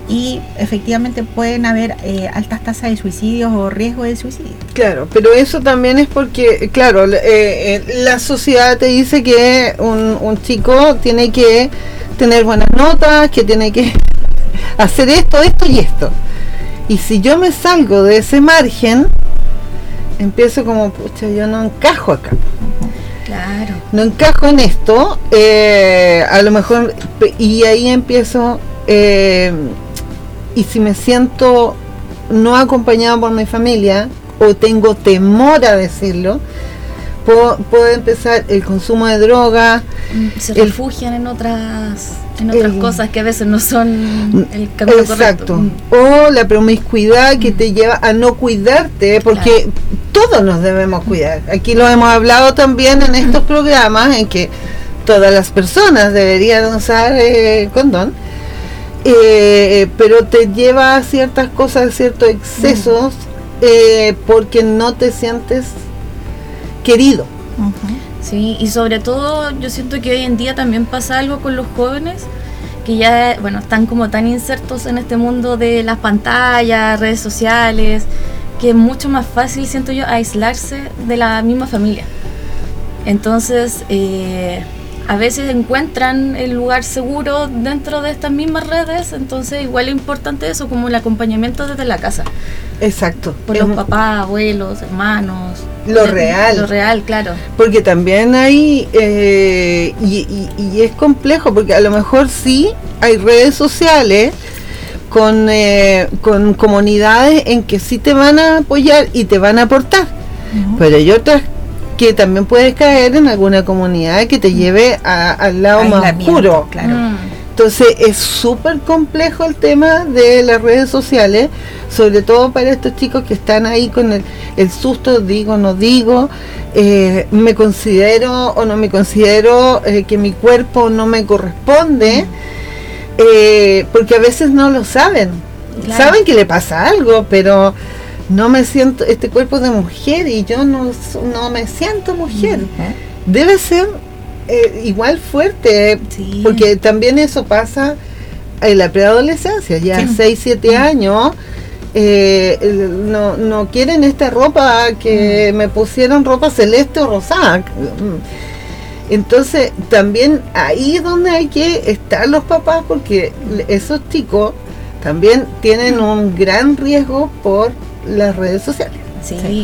y efectivamente pueden haber altas tasas de suicidios o riesgo de suicidio. Claro, pero eso también es porque, claro, la sociedad te dice que un chico tiene que tener buenas notas, que tiene que hacer esto y esto. Y si yo me salgo de ese margen, empiezo como, pucha, yo no encajo acá. Claro. No encajo en esto, a lo mejor, y ahí empiezo, y si me siento no acompañado por mi familia, o tengo temor a decirlo, puedo empezar el consumo de droga. Se refugian en otras cosas que a veces no son el camino exacto, correcto. O la promiscuidad que te lleva a no cuidarte, porque todos nos debemos cuidar. Aquí lo hemos hablado también en estos programas, en que todas las personas deberían usar condón, pero te lleva a ciertas cosas, a ciertos excesos, porque no te sientes querido. Sí, y sobre todo yo siento que hoy en día también pasa algo con los jóvenes que ya, bueno, están como tan insertos en este mundo de las pantallas, redes sociales, que es mucho más fácil, siento yo, aislarse de la misma familia. Entonces, a veces encuentran el lugar seguro dentro de estas mismas redes, entonces igual es importante eso, como el acompañamiento desde la casa. Exacto. Por los papás, abuelos, hermanos. Lo real. Lo real, claro. Porque también hay, y es complejo, porque a lo mejor sí hay redes sociales con comunidades en que sí te van a apoyar y te van a aportar, pero hay otras que también puedes caer en alguna comunidad que te lleve al lado más oscuro. Claro. Entonces es súper complejo el tema de las redes sociales, sobre todo para estos chicos que están ahí con el susto, digo, no digo, me considero o no me considero, que mi cuerpo no me corresponde, porque a veces no lo saben. Claro. Saben que le pasa algo, pero no me siento, este cuerpo es de mujer y yo no me siento mujer. Debe ser igual fuerte, sí, porque también eso pasa en la preadolescencia, ya 6, 7 años, no quieren esta ropa que me pusieron, ropa celeste o rosada. Entonces también ahí es donde hay que estar los papás, porque esos chicos también tienen un gran riesgo por las redes sociales. Sí.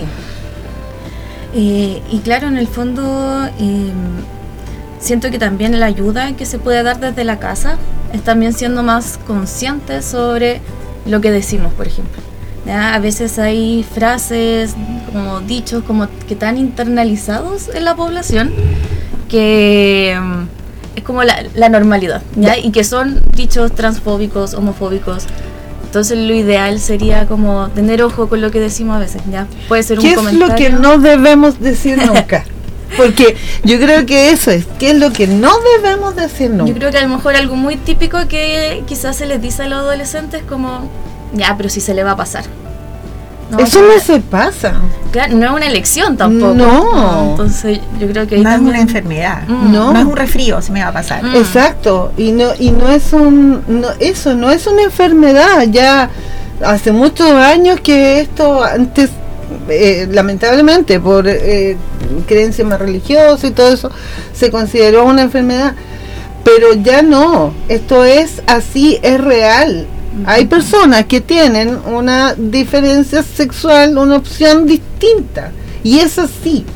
Y claro, en el fondo siento que también la ayuda que se puede dar desde la casa es también siendo más conscientes sobre lo que decimos, por ejemplo. ¿Ya? A veces hay frases, como dichos, como que están internalizados en la población, que es como la normalidad, ¿ya? Y que son dichos transfóbicos, homofóbicos. Entonces lo ideal sería como tener ojo con lo que decimos a veces, ¿ya? Puede ser un comentario. ¿Qué es lo que no debemos decir nunca? Porque yo creo que eso es, ¿qué es lo que no debemos decir nunca? Yo creo que a lo mejor algo muy típico que quizás se les dice a los adolescentes como, ya, pero si se le va a pasar. No, eso no se pasa. Claro, no es una elección tampoco. No. Entonces yo creo que ahí no también es una enfermedad. No es un resfrío, se me va a pasar. Exacto. Y no es eso no es una enfermedad. Ya hace muchos años que esto antes, lamentablemente por creencia más religiosa y todo eso, se consideró una enfermedad. Pero ya no. Esto es así, es real. Hay personas que tienen una diferencia sexual, una opción distinta, y es así,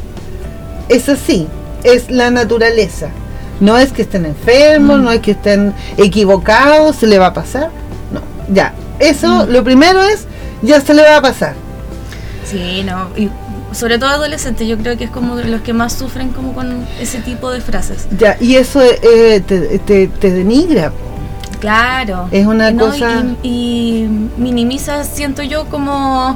es la naturaleza. No es que estén enfermos, no es que estén equivocados, se le va a pasar, no, ya, eso lo primero es, ya se le va a pasar. Sí, no, y sobre todo adolescentes, yo creo que es como los que más sufren como con ese tipo de frases. Ya, y eso te denigra. Claro. Es una cosa... Y minimiza, siento yo, como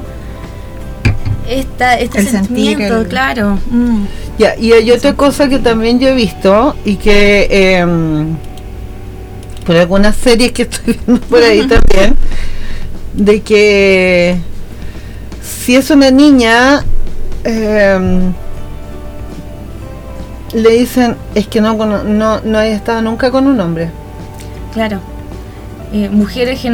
este sentimiento, claro. Ya, y hay otra cosa que también yo he visto, y que por algunas series que estoy viendo por ahí también, de que si es una niña, le dicen, es que no haya estado nunca con un hombre. Claro. Mujeres